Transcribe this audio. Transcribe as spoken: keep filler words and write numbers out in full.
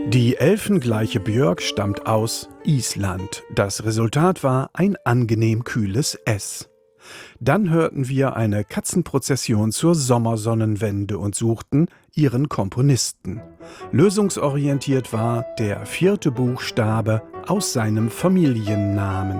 Die elfengleiche Björk stammt aus Island. Das Resultat war ein angenehm kühles S. Dann hörten wir eine Katzenprozession zur Sommersonnenwende und suchten ihren Komponisten. Lösungsorientiert war der vierte Buchstabe aus seinem Familiennamen.